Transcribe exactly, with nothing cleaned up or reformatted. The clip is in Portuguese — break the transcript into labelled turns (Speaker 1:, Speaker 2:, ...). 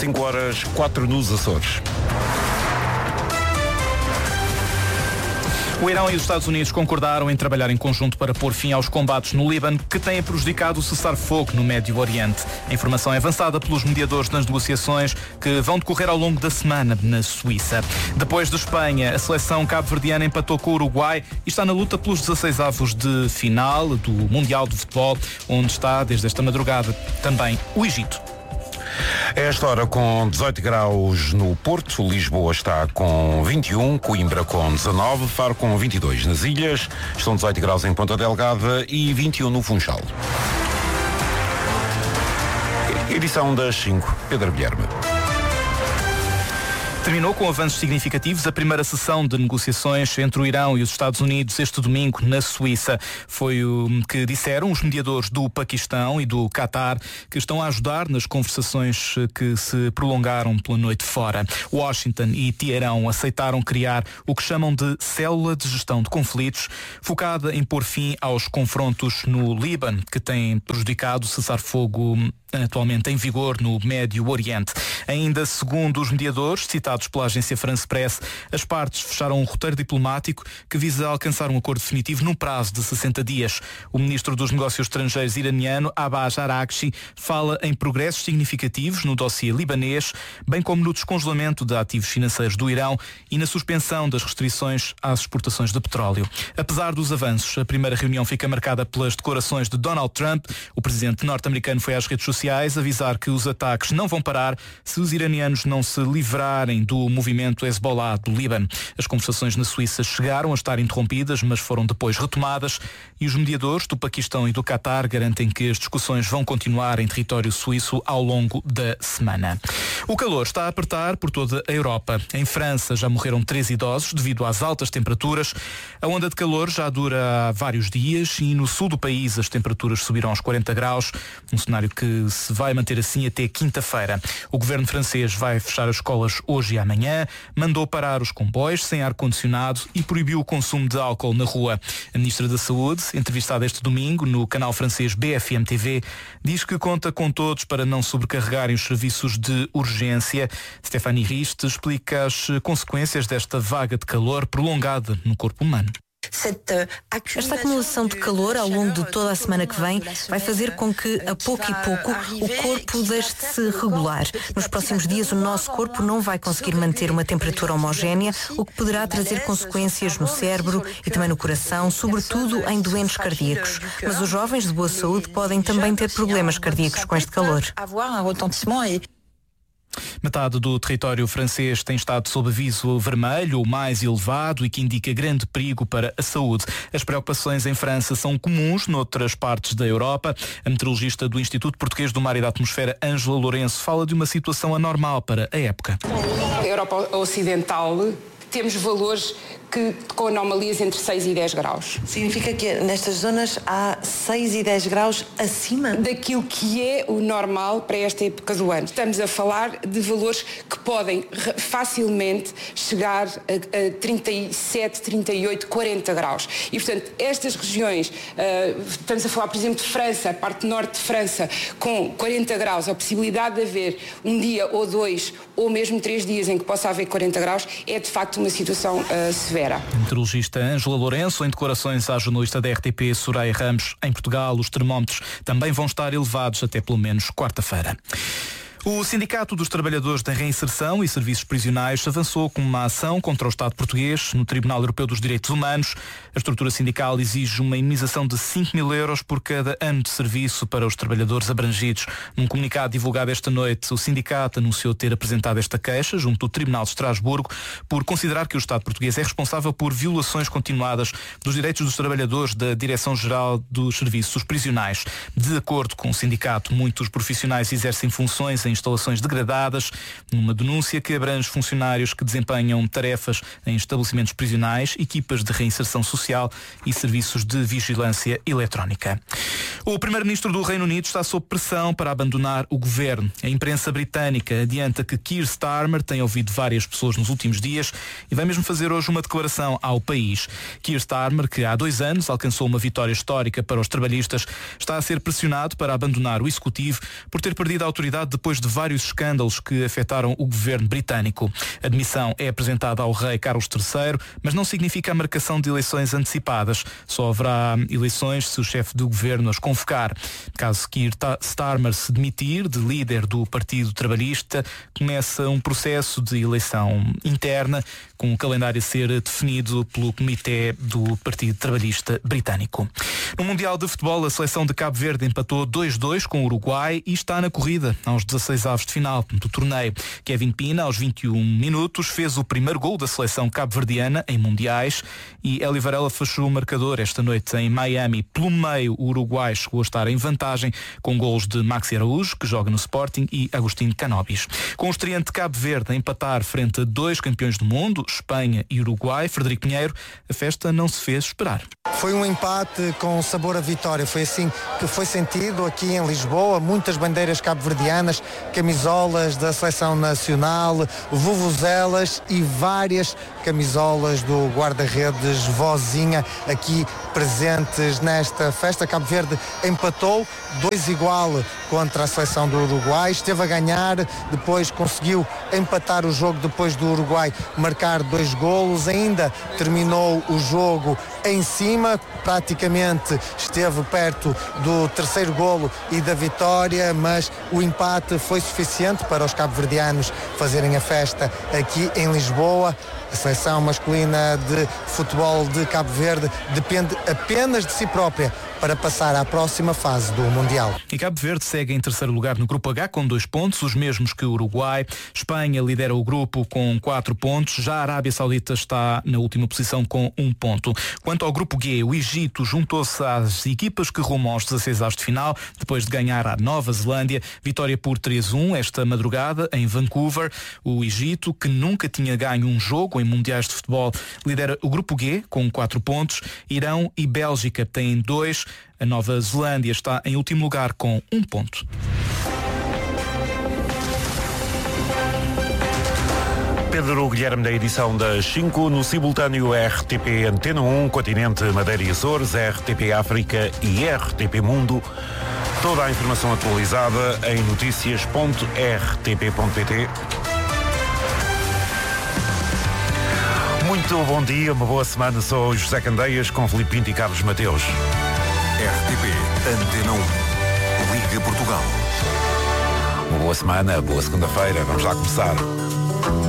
Speaker 1: cinco horas, quatro nos Açores.
Speaker 2: O Irão e os Estados Unidos concordaram em trabalhar em conjunto para pôr fim aos combates no Líbano que têm prejudicado o cessar-fogo no Médio Oriente. A informação é avançada pelos mediadores nas negociações que vão decorrer ao longo da semana na Suíça. Depois de Espanha, a seleção cabo-verdiana empatou com o Uruguai e está na luta pelos dezasseis avos de final do Mundial de Futebol, onde está, desde esta madrugada, também o Egito.
Speaker 1: A esta hora com dezoito graus no Porto, Lisboa está com vinte e um, Coimbra com dezanove, Faro com vinte e dois. Nas ilhas estão dezoito graus em Ponta Delgada e vinte e um no Funchal. Edição das cinco, Pedro Guilherme.
Speaker 2: Terminou com avanços significativos a primeira sessão de negociações entre o Irão e os Estados Unidos este domingo na Suíça. Foi o que disseram os mediadores do Paquistão e do Qatar, que estão a ajudar nas conversações que se prolongaram pela noite fora. Washington e Teherão aceitaram criar o que chamam de célula de gestão de conflitos, focada em pôr fim aos confrontos no Líbano, que tem prejudicado o cessar-fogo atualmente em vigor no Médio Oriente. Ainda segundo os mediadores, citados pela agência France Press, as partes fecharam um roteiro diplomático que visa alcançar um acordo definitivo num prazo de sessenta dias. O ministro dos Negócios Estrangeiros iraniano, Abbas Araghchi, fala em progressos significativos no dossiê libanês, bem como no descongelamento de ativos financeiros do Irão e na suspensão das restrições às exportações de petróleo. Apesar dos avanços, a primeira reunião fica marcada pelas declarações de Donald Trump. O presidente norte-americano foi às redes sociais avisar que os ataques não vão parar se os iranianos não se livrarem do movimento Hezbollah do Líbano. As conversações na Suíça chegaram a estar interrompidas, mas foram depois retomadas e os mediadores do Paquistão e do Qatar garantem que as discussões vão continuar em território suíço ao longo da semana. O calor está a apertar por toda a Europa. Em França já morreram três idosos devido às altas temperaturas. A onda de calor já dura há vários dias e no sul do país as temperaturas subiram aos quarenta graus, um cenário que se vai manter assim até quinta-feira. O governo francês vai fechar as escolas hoje e amanhã, mandou parar os comboios sem ar-condicionado e proibiu o consumo de álcool na rua. A ministra da Saúde, entrevistada este domingo no canal francês B F M T V, diz que conta com todos para não sobrecarregarem os serviços de urgência. Stéphanie Rist explica as consequências desta vaga de calor prolongada no corpo humano.
Speaker 3: Esta acumulação de calor ao longo de toda a semana que vem vai fazer com que, a pouco e pouco, o corpo deixe de se regular. Nos próximos dias, o nosso corpo não vai conseguir manter uma temperatura homogénea, o que poderá trazer consequências no cérebro e também no coração, sobretudo em doentes cardíacos. Mas os jovens de boa saúde podem também ter problemas cardíacos com este calor.
Speaker 2: Metade do território francês tem estado sob aviso vermelho, o mais elevado e que indica grande perigo para a saúde. As preocupações em França são comuns noutras partes da Europa. A meteorologista do Instituto Português do Mar e da Atmosfera, Ângela Lourenço, fala de uma situação anormal para a época.
Speaker 4: Na Europa Ocidental temos valores que, com anomalias entre seis e dez graus.
Speaker 3: Significa que nestas zonas há seis e dez graus acima
Speaker 4: daquilo que é o normal para esta época do ano. Estamos a falar de valores que podem facilmente chegar a, a trinta e sete, trinta e oito, quarenta graus. E, portanto, estas regiões, uh, estamos a falar, por exemplo, de França, a parte norte de França, com quarenta graus, a possibilidade de haver um dia ou dois, ou mesmo três dias em que possa haver quarenta graus, é de facto uma situação uh, severa.
Speaker 2: A meteorologista Ângela Lourenço, em declarações à jornalista da R T P, Soraya Ramos. Em Portugal, os termómetros também vão estar elevados até pelo menos quarta-feira. O Sindicato dos Trabalhadores da Reinserção e Serviços Prisionais avançou com uma ação contra o Estado português no Tribunal Europeu dos Direitos Humanos. A estrutura sindical exige uma indemnização de cinco mil euros por cada ano de serviço para os trabalhadores abrangidos. Num comunicado divulgado esta noite, o sindicato anunciou ter apresentado esta queixa junto do Tribunal de Estrasburgo por considerar que o Estado português é responsável por violações continuadas dos direitos dos trabalhadores da Direção-Geral dos Serviços Prisionais. De acordo com o sindicato, muitos profissionais exercem funções em instalações degradadas, numa denúncia que abrange funcionários que desempenham tarefas em estabelecimentos prisionais, equipas de reinserção social e serviços de vigilância eletrónica. O primeiro-ministro do Reino Unido está sob pressão para abandonar o governo. A imprensa britânica adianta que Keir Starmer tem ouvido várias pessoas nos últimos dias e vai mesmo fazer hoje uma declaração ao país. Keir Starmer, que há dois anos alcançou uma vitória histórica para os trabalhistas, está a ser pressionado para abandonar o executivo por ter perdido a autoridade depois de de vários escândalos que afetaram o governo britânico. A demissão é apresentada ao rei Carlos terceiro, mas não significa a marcação de eleições antecipadas. Só haverá eleições se o chefe do governo as convocar. Caso Keir Starmer se demitir de líder do Partido Trabalhista, começa um processo de eleição interna, com o calendário a ser definido pelo Comitê do Partido Trabalhista Britânico. No Mundial de Futebol, a seleção de Cabo Verde empatou dois a dois com o Uruguai e está na corrida aos dezasseis avos de final do torneio. Kevin Pina, aos vinte e um minutos, fez o primeiro gol da seleção cabo-verdiana em mundiais e Hélio Varela fechou o marcador esta noite em Miami. Pelo meio, o Uruguai chegou a estar em vantagem com golos de Maxi Araújo, que joga no Sporting, e Agostinho Canobis. Com o estreante de Cabo Verde a empatar frente a dois campeões do mundo, Espanha e Uruguai, Frederico Pinheiro, a festa não se fez esperar.
Speaker 5: Foi um empate com sabor a vitória, foi assim que foi sentido aqui em Lisboa, muitas bandeiras cabo-verdianas, camisolas da seleção nacional, vuvuzelas e várias camisolas do guarda-redes Vozinha aqui presentes nesta festa. Cabo Verde empatou dois igual contra a seleção do Uruguai, esteve a ganhar, depois conseguiu empatar o jogo depois do Uruguai marcar dois golos, ainda terminou o jogo em cima, praticamente esteve perto do terceiro golo e da vitória, mas o empate foi suficiente para os cabo-verdianos fazerem a festa aqui em Lisboa. A seleção masculina de futebol de Cabo Verde depende apenas de si própria para passar à próxima fase do Mundial.
Speaker 2: E Cabo Verde segue em terceiro lugar no Grupo H com dois pontos, os mesmos que o Uruguai. Espanha lidera o grupo com quatro pontos. Já a Arábia Saudita está na última posição com um ponto. Quanto ao Grupo G, o Egito juntou-se às equipas que rumam aos dezasseis avos de final, depois de ganhar à Nova Zelândia. Vitória por três a um esta madrugada em Vancouver. O Egito, que nunca tinha ganho um jogo em mundiais de futebol, lidera o Grupo G com quatro pontos. Irão e Bélgica têm dois. A Nova Zelândia está em último lugar com um ponto.
Speaker 1: Pedro Guilherme da edição das cinco, no simultâneo R T P Antena um, Continente, Madeira e Açores, R T P África e R T P Mundo. Toda a informação atualizada em notícias ponto r t p ponto p t. Muito bom dia, uma boa semana. Sou José Candeias com Filipe Pinto e Carlos Mateus.
Speaker 6: R T P Antena um, Liga Portugal.
Speaker 1: Uma boa semana, boa segunda-feira. Vamos lá começar.